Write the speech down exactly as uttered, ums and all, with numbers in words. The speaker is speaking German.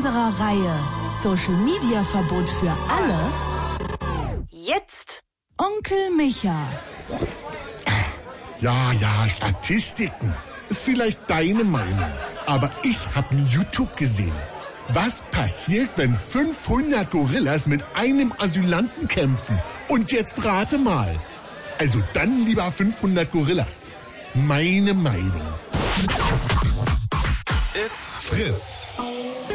unserer Reihe Social Media Verbot für alle jetzt Onkel Micha. Ja, ja, Statistiken. Ist vielleicht deine Meinung. Aber ich habe in YouTube gesehen. Was passiert, wenn fünfhundert Gorillas mit einem Asylanten kämpfen? Und jetzt rate mal. Also dann lieber fünfhundert Gorillas. Meine Meinung. It's Fritz.